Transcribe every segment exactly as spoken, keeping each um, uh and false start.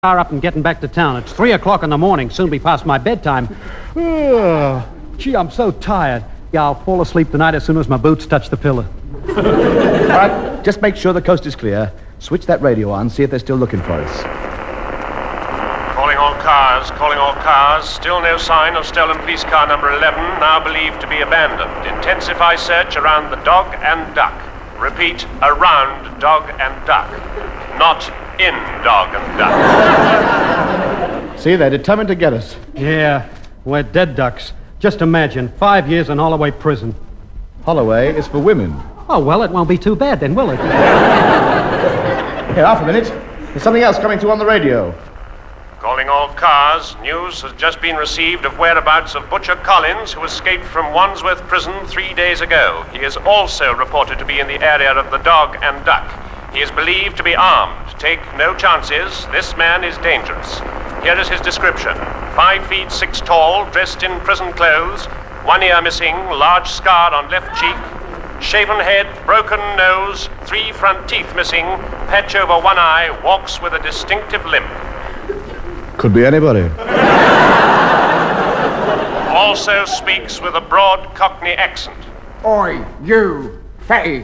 car up and getting back to town. It's three o'clock in the morning. Soon be past my bedtime. Ugh. Gee, I'm so tired. Yeah, I'll fall asleep tonight as soon as my boots touch the pillow. All right, just make sure the coast is clear. Switch that radio on, see if they're still looking for us. Calling all cars, calling all cars. Still no sign of stolen police car number eleven, now believed to be abandoned. Intensify search around the Dog and Duck. Repeat, around Dog and Duck. Not in Dog and Duck. See, they're determined to get us. Yeah, we're dead ducks. Just imagine, five years in Holloway prison. Holloway is for women. Oh, well, it won't be too bad then, will it? Here, half a minute. There's something else coming through on the radio. Calling all cars, news has just been received of whereabouts of Butcher Collins, who escaped from Wandsworth Prison three days ago. He is also reported to be in the area of the Dog and Duck. He is believed to be armed. Take no chances. This man is dangerous. Here is his description. Five feet six tall, dressed in prison clothes, one ear missing, large scar on left cheek, shaven head, broken nose, three front teeth missing, patch over one eye, walks with a distinctive limp. Could be anybody. Also speaks with a broad Cockney accent. Oi, you, fatty.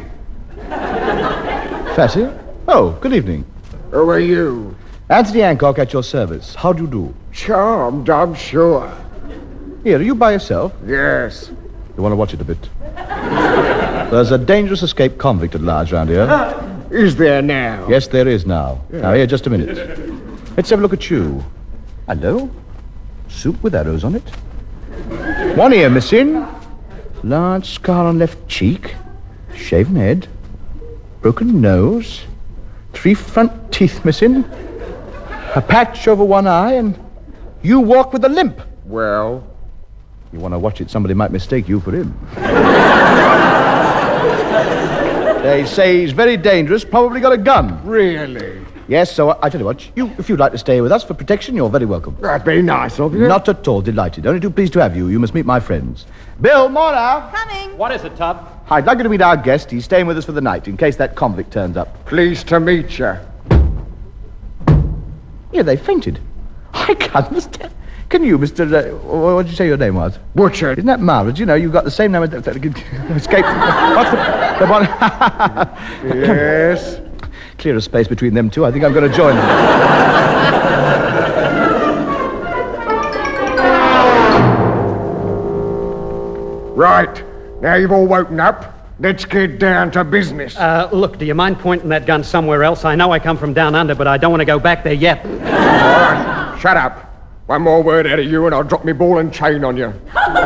Fatty? Oh, good evening. Who are you? Anthony Hancock at your service. How do you do? Charmed, I'm sure. Here, are you by yourself? Yes. You want to watch it a bit? There's a dangerous escaped convict at large round here. Is there now? Yes, there is now. Yeah. Now, here, just a minute. Let's have a look at you. Hello? Suit with arrows on it. One ear missing. Large scar on left cheek. Shaven head. Broken nose. Three front teeth missing. A patch over one eye, and you walk with a limp. Well? You want to watch it, somebody might mistake you for him. They say he's very dangerous, probably got a gun. Really? Yes, so I, I tell you what, you, if you'd like to stay with us for protection, you're very welcome. That'd be nice of you. Not at all, delighted. Only too pleased to have you. You must meet my friends. Bill, more now. Coming. What is it, Tub? I'd like you to meet our guest. He's staying with us for the night, in case that convict turns up. Pleased to meet you. Here, they fainted. I can't understand. Can you, Mister Uh, what did you say your name was? Butcher. Isn't that marvelous? You know, you've got the same name as... Escape. What's the... the one... Yes? Clear a space between them two. I think I'm going to join them. Right. Now you've all woken up. Let's get down to business. Uh, look, do you mind pointing that gun somewhere else? I know I come from down under, but I don't want to go back there yet. All right. Shut up. One more word out of you and I'll drop me ball and chain on you.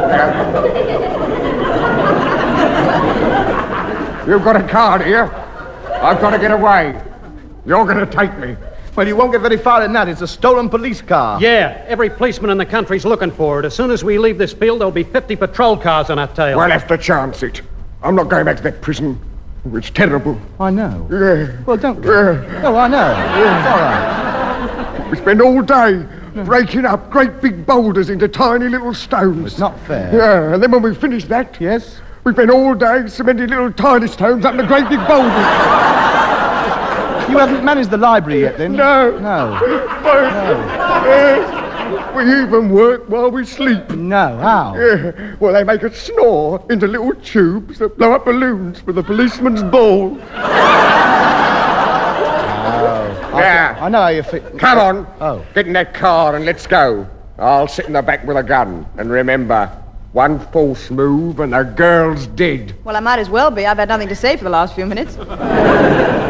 You've got a card here. I've got to get away. You're going to take me. Well, you won't get very far in that. It's a stolen police car. Yeah, every policeman in the country's looking for it. As soon as we leave this field, there'll be fifty patrol cars on our tail. We'll have to chance it. I'm not going back to that prison. It's terrible. I know. Yeah. Well, don't go. Yeah. No, I know. Yeah. It's all right. We spend all day breaking up great big boulders into tiny little stones. It's not fair. Yeah, and then when we finish that... Yes? We spend all day cementing little tiny stones up into great big boulders. You haven't managed the library yet, then? No. No. no. Uh, we even work while we sleep. No, how? Yeah. Well, they make us snore into little tubes that blow up balloons for the policeman's ball. Yeah. I know how you feel. Come on. Oh. Get in that car and let's go. I'll sit in the back with a gun. And remember, one false move and the girl's dead. Well, I might as well be. I've had nothing to say for the last few minutes.